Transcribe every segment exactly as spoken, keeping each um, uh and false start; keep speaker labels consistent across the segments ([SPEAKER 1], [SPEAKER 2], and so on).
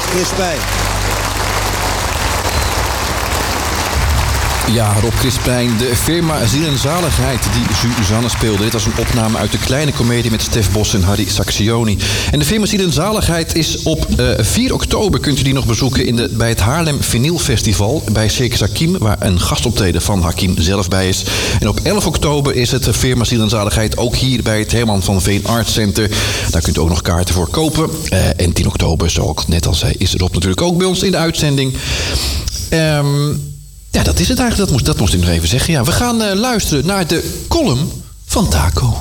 [SPEAKER 1] Crispijn.
[SPEAKER 2] Ja, Rob Crispijn, de firma Ziel en Zaligheid die Suzanne speelde. Dit was een opname uit de kleine komedie met Stef Bos en Harry Saxioni. En de firma Ziel en Zaligheid is op uh, vier oktober... kunt u die nog bezoeken in de, bij het Haarlem Vinyl Festival... bij Circus Hakim, waar een gastoptreden van Hakim zelf bij is. En op elf oktober is het firma Ziel en Zaligheid... ook hier bij het Herman van Veen Art Center. Daar kunt u ook nog kaarten voor kopen. Uh, en tien oktober, zoals ik net al zei, is Rob natuurlijk ook bij ons in de uitzending. Um, Ja, dat is het eigenlijk. Dat moest, dat moest ik nog even zeggen. Ja, we gaan uh, luisteren naar de column van Taco.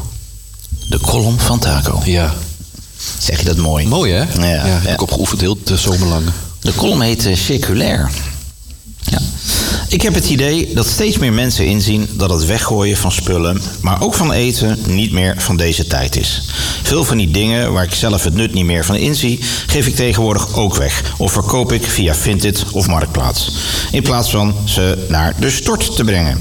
[SPEAKER 3] De column van Taco.
[SPEAKER 2] Ja.
[SPEAKER 3] Zeg je dat mooi?
[SPEAKER 2] Mooi, hè?
[SPEAKER 3] Ja.
[SPEAKER 2] ja, heb ja. ik opgeoefend heel de zomerlang.
[SPEAKER 3] De column heet uh, Circulair. Ja. Ik heb het idee dat steeds meer mensen inzien dat het weggooien van spullen, maar ook van eten, niet meer van deze tijd is. Veel van die dingen waar ik zelf het nut niet meer van inzie, geef ik tegenwoordig ook weg. Of verkoop ik via Vinted of Marktplaats. In plaats van ze naar de stort te brengen.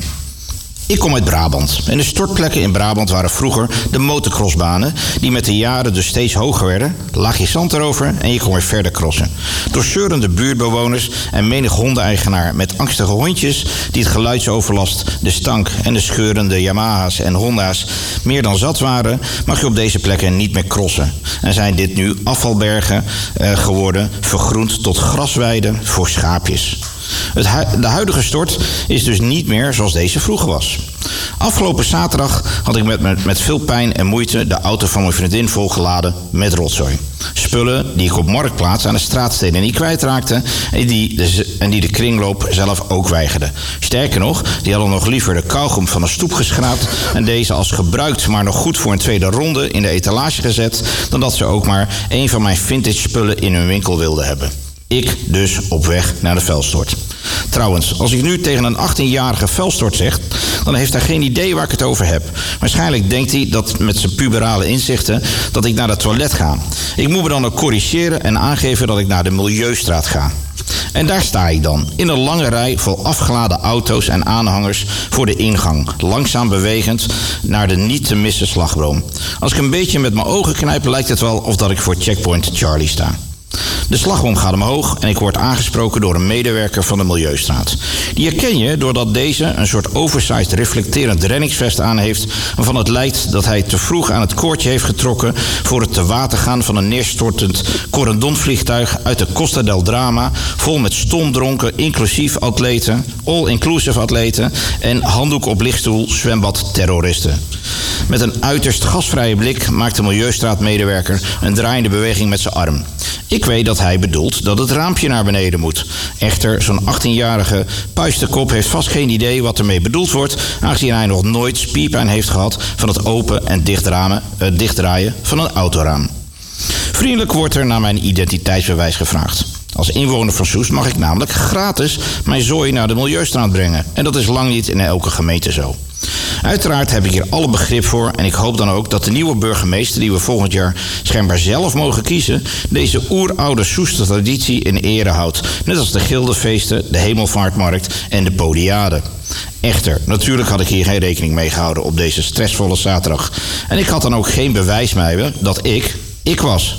[SPEAKER 3] Ik kom uit Brabant. En de stortplekken in Brabant waren vroeger de motocrossbanen, die met de jaren dus steeds hoger werden. Laag je zand erover en je kon weer verder crossen. Door zeurende buurtbewoners en menig hondeneigenaar met angstige hondjes die het geluidsoverlast, de stank en de scheurende Yamaha's en Honda's meer dan zat waren, mag je op deze plekken niet meer crossen. En zijn dit nu afvalbergen eh, geworden, vergroend tot grasweiden voor schaapjes. Het hu- de huidige stort is dus niet meer zoals deze vroeger was. Afgelopen zaterdag had ik met, met, met veel pijn en moeite de auto van mijn vriendin volgeladen met rotzooi. Spullen die ik op Marktplaats aan de straatstenen niet kwijtraakte en die, de, en die de kringloop zelf ook weigerde. Sterker nog, die hadden nog liever de kauwgom van de stoep geschraapt en deze als gebruikt maar nog goed voor een tweede ronde in de etalage gezet, dan dat ze ook maar een van mijn vintage spullen in hun winkel wilden hebben. Ik dus op weg naar de vuilstort. Trouwens, als ik nu tegen een achttienjarige vuilstort zeg, dan heeft hij geen idee waar ik het over heb. Waarschijnlijk denkt hij dat met zijn puberale inzichten dat ik naar het toilet ga. Ik moet me dan ook corrigeren en aangeven dat ik naar de Milieustraat ga. En daar sta ik dan, in een lange rij vol afgeladen auto's en aanhangers voor de ingang, langzaam bewegend naar de niet te missen slagboom. Als ik een beetje met mijn ogen knijp, lijkt het wel of dat ik voor Checkpoint Charlie sta. De slagboom gaat omhoog en ik word aangesproken door een medewerker van de Milieustraat. Die herken je doordat deze een soort oversized reflecterend reddingsvest aan heeft, waarvan het lijkt dat hij te vroeg aan het koordje heeft getrokken voor het te water gaan van een neerstortend corendonvliegtuig uit de Costa del Drama, vol met stomdronken, inclusief atleten, all-inclusive atleten en handdoek op lichtstoel zwembad terroristen. Met een uiterst gasvrije blik maakt de Milieustraatmedewerker een draaiende beweging met zijn arm. Ik weet dat hij bedoelt dat het raampje naar beneden moet. Echter, zo'n achttienjarige puistenkop heeft vast geen idee wat ermee bedoeld wordt, aangezien hij nog nooit spierpijn heeft gehad van het open en dichtdramen, uh, dichtdraaien van een autoraam. Vriendelijk wordt er naar mijn identiteitsbewijs gevraagd. Als inwoner van Soest mag ik namelijk gratis mijn zooi naar de Milieustraat brengen. En dat is lang niet in elke gemeente zo. Uiteraard heb ik hier alle begrip voor en ik hoop dan ook dat de nieuwe burgemeester die we volgend jaar schijnbaar zelf mogen kiezen, deze oeroude Soester traditie in ere houdt. Net als de gildefeesten, de hemelvaartmarkt en de podiade. Echter, natuurlijk had ik hier geen rekening mee gehouden op deze stressvolle zaterdag. En ik had dan ook geen bewijs bij dat ik, ik was.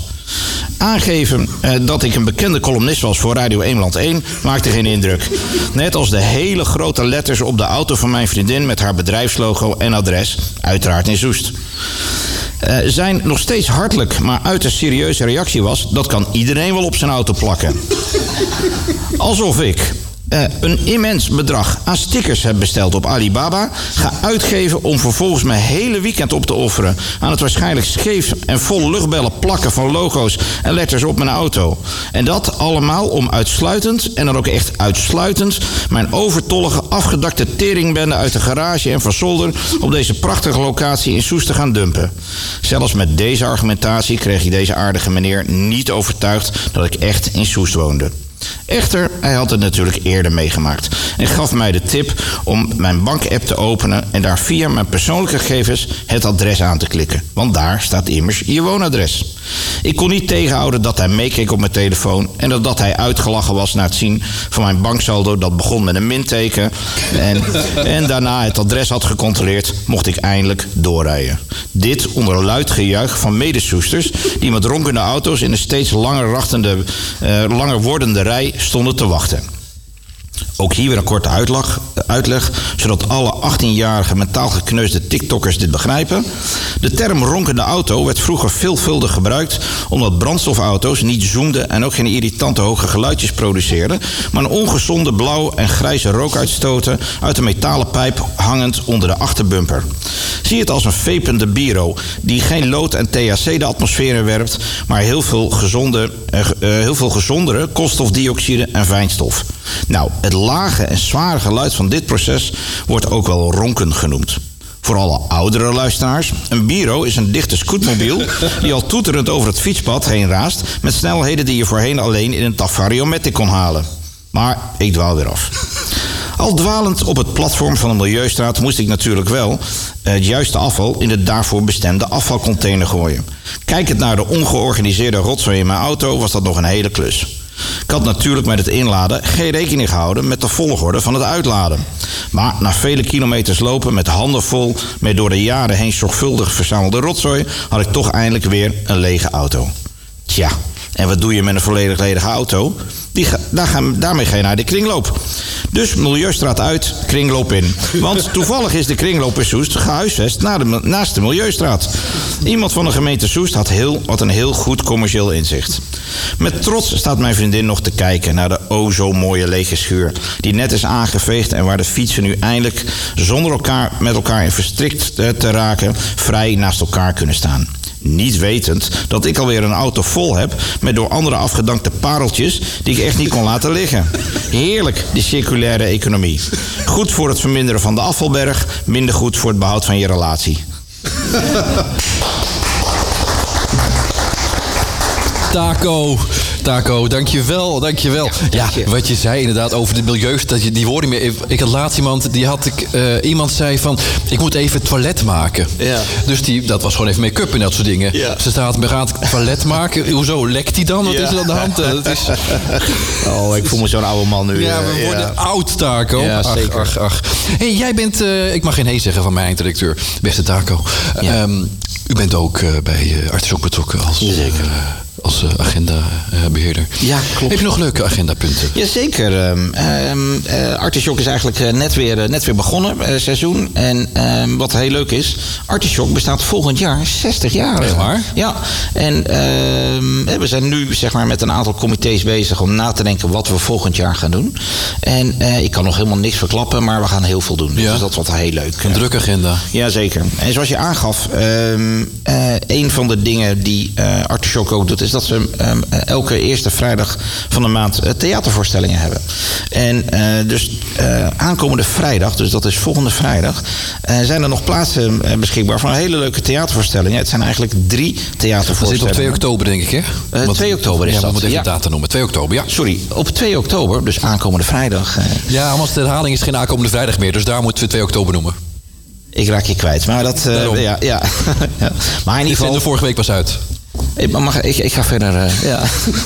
[SPEAKER 3] Aangeven eh, dat ik een bekende columnist was voor Radio Eemland één maakte geen indruk. Net als de hele grote letters op de auto van mijn vriendin met haar bedrijfslogo en adres, uiteraard in Soest. Uh, zijn nog steeds hartelijk, maar uiterst serieuze reactie was, dat kan iedereen wel op zijn auto plakken. Alsof ik Uh, een immens bedrag aan stickers heb besteld op Alibaba, ga uitgeven om vervolgens mijn hele weekend op te offeren aan het waarschijnlijk scheef en vol luchtbellen plakken van logo's en letters op mijn auto. En dat allemaal om uitsluitend, en dan ook echt uitsluitend, mijn overtollige afgedakte teringbende uit de garage en van zolder op deze prachtige locatie in Soest te gaan dumpen. Zelfs met deze argumentatie kreeg ik deze aardige meneer niet overtuigd dat ik echt in Soest woonde. Echter, hij had het natuurlijk eerder meegemaakt. En gaf mij de tip om mijn bankapp te openen en daar via mijn persoonlijke gegevens het adres aan te klikken. Want daar staat immers je woonadres. Ik kon niet tegenhouden dat hij meekeek op mijn telefoon en dat, dat hij uitgelachen was na het zien van mijn banksaldo. Dat begon met een minteken. En, en daarna het adres had gecontroleerd, mocht ik eindelijk doorrijden. Dit onder luid gejuich van medesoesters die met ronkende auto's in een steeds langer, wachtende, uh, langer wordende rij stonden te wachten. Ook hier weer een korte uitleg, uitleg, zodat alle achttienjarige mentaal gekneusde TikTokkers dit begrijpen. De term ronkende auto werd vroeger veelvuldig gebruikt omdat brandstofauto's niet zoemden en ook geen irritante hoge geluidjes produceerden, maar een ongezonde blauw en grijze rook uitstoten uit een metalen pijp hangend onder de achterbumper. Zie het als een vepende biro die geen lood en T H C de atmosfeer in werpt, maar heel veel, gezonde, uh, uh, heel veel gezondere koolstofdioxide en fijnstof. Nou, het lage en zware geluid van dit proces wordt ook wel ronken genoemd. Voor alle oudere luisteraars, een biro is een dichte scootmobiel die al toeterend over het fietspad heen raast met snelheden die je voorheen alleen in een Tafariomatic kon halen. Maar ik dwaal weer af. Al dwalend op het platform van de Milieustraat moest ik natuurlijk wel het juiste afval in de daarvoor bestemde afvalcontainer gooien. Kijkend naar de ongeorganiseerde rotzooi in mijn auto was dat nog een hele klus. Ik had natuurlijk met het inladen geen rekening gehouden met de volgorde van het uitladen. Maar na vele kilometers lopen met handen vol met door de jaren heen zorgvuldig verzamelde rotzooi had ik toch eindelijk weer een lege auto. Tja, en wat doe je met een volledig lege auto? Die ga, daar gaan, daarmee ga je naar de kringloop. Dus Milieustraat uit, kringloop in. Want toevallig is de kringloop in Soest gehuisvest naast de Milieustraat. Iemand van de gemeente Soest had, heel, had een heel goed commercieel inzicht. Met trots staat mijn vriendin nog te kijken naar de o zo mooie lege schuur die net is aangeveegd en waar de fietsen nu eindelijk zonder elkaar met elkaar in verstrikt te raken vrij naast elkaar kunnen staan. Niet wetend dat ik alweer een auto vol heb met door anderen afgedankte pareltjes die ik echt niet kon laten liggen. Heerlijk, die circulaire economie. Goed voor het verminderen van de afvalberg, minder goed voor het behoud van je relatie.
[SPEAKER 2] Taco, Taco, dankjewel, dankjewel. Ja, dank je. Ja, wat je zei inderdaad over de milieu, dat je die woorden meer. Ik had laatst iemand, die had ik, uh, iemand zei van, ik moet even het toilet maken. Ja. Dus die, dat was gewoon even make-up en dat soort dingen. Ja. Ze staat, we gaan het toilet maken. Hoezo, lekt die dan? Wat ja. is er aan de hand? Dat is...
[SPEAKER 3] Oh, ik voel me zo'n oude man nu.
[SPEAKER 2] Ja, we worden ja. oud, Taco.
[SPEAKER 3] Ja,
[SPEAKER 2] ach,
[SPEAKER 3] zeker.
[SPEAKER 2] Ach, ach. Hey, jij bent, uh, ik mag geen hey zeggen van mijn eindredacteur, beste Taco. Ja. Um, u bent ook uh, bij uh, Artisjok betrokken als...
[SPEAKER 3] Zeker.
[SPEAKER 2] Uh, als uh, agendabeheerder. Uh,
[SPEAKER 3] ja, klopt.
[SPEAKER 2] Heb je nog leuke agendapunten?
[SPEAKER 3] Jazeker. Um, um, uh, Artisjok is eigenlijk uh, net, weer, uh, net weer begonnen, uh, seizoen. En um, wat heel leuk is, Artisjok bestaat volgend jaar zestig jaar.
[SPEAKER 2] Echt waar?
[SPEAKER 3] Ja. En um, we zijn nu zeg maar, met een aantal comité's bezig om na te denken wat we volgend jaar gaan doen. En uh, ik kan nog helemaal niks verklappen, maar we gaan heel veel doen. Ja. Dus dat wordt heel leuk.
[SPEAKER 2] Een drukke agenda.
[SPEAKER 3] Jazeker. En zoals je aangaf, um, uh, een van de dingen die uh, Artisjok ook doet, is dat ze um, elke eerste vrijdag van de maand uh, theatervoorstellingen hebben. En uh, dus uh, aankomende vrijdag, dus dat is volgende vrijdag, uh, zijn er nog plaatsen uh, beschikbaar voor hele leuke theatervoorstellingen. Het zijn eigenlijk drie theatervoorstellingen.
[SPEAKER 2] Dat is op twee oktober, denk ik, hè?
[SPEAKER 3] Uh, Want, twee oktober is
[SPEAKER 2] ja,
[SPEAKER 3] dat.
[SPEAKER 2] Ja, we moeten even
[SPEAKER 3] ja.
[SPEAKER 2] de data noemen. twee oktober, ja.
[SPEAKER 3] Sorry, op twee oktober, dus aankomende vrijdag. Uh,
[SPEAKER 2] ja, anders de herhaling is geen aankomende vrijdag meer, dus daar moeten we twee oktober noemen.
[SPEAKER 3] Ik raak je kwijt, maar dat... Uh, ja, ja. ja. Maar in ieder geval...
[SPEAKER 2] de vorige week pas uit.
[SPEAKER 3] Ik, mag, ik, ik ga verder. Uh, ja.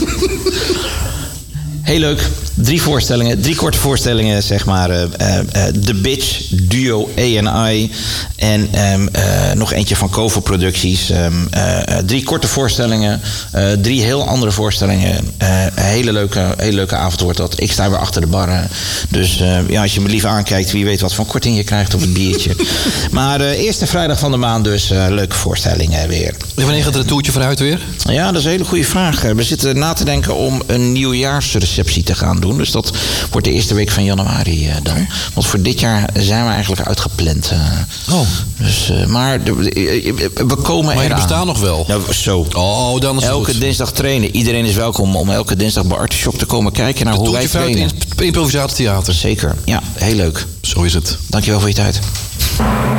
[SPEAKER 3] Heel leuk. Drie voorstellingen, drie korte voorstellingen, zeg maar. Uh, uh, The Bitch, Duo A en I. En um, uh, nog eentje van Kovo Producties. Um, uh, drie korte voorstellingen. Uh, drie heel andere voorstellingen. Uh, een hele leuke, hele leuke avond wordt dat. Ik sta weer achter de bar. Uh, dus uh, ja, als je me lief aankijkt, wie weet wat voor korting je krijgt op het biertje. Maar uh, eerste vrijdag van de maand dus. Uh, leuke voorstellingen weer.
[SPEAKER 2] En wanneer gaat er een toertje vooruit weer?
[SPEAKER 3] Ja, dat is een hele goede vraag. We zitten na te denken om een nieuwjaarsreceptie te gaan doen. Dus dat wordt de eerste week van januari uh, dan. Want voor dit jaar zijn we eigenlijk uitgepland. Uh,
[SPEAKER 2] oh.
[SPEAKER 3] Dus, uh, maar de, we komen
[SPEAKER 2] maar
[SPEAKER 3] eraan.
[SPEAKER 2] Maar bestaan nog wel?
[SPEAKER 3] Ja, zo.
[SPEAKER 2] Oh, dan is
[SPEAKER 3] elke
[SPEAKER 2] goed.
[SPEAKER 3] dinsdag trainen. Iedereen is welkom om elke dinsdag bij Artisjok te komen kijken naar
[SPEAKER 2] de
[SPEAKER 3] hoe wij trainen.
[SPEAKER 2] In improvisatietheater.
[SPEAKER 3] Zeker. Ja, heel leuk.
[SPEAKER 2] Zo is het.
[SPEAKER 3] Dankjewel voor je tijd.